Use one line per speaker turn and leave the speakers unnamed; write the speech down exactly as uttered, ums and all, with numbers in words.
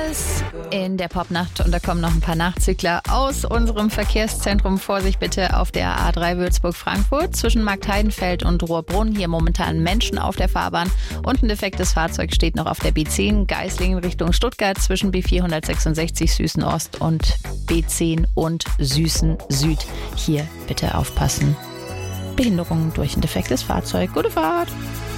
Alice in der Popnacht und da kommen noch ein paar Nachzügler aus unserem Verkehrszentrum. Vorsicht bitte auf der A drei Würzburg-Frankfurt zwischen Marktheidenfeld und Rohrbrunn. Hier momentan Menschen auf der Fahrbahn und ein defektes Fahrzeug steht noch auf der B zehn Geislingen Richtung Stuttgart zwischen B vierhundertsechsundsechzig Süßen Ost und B zehn und Süßen Süd. Hier bitte aufpassen. Behinderungen durch ein defektes Fahrzeug. Gute Fahrt!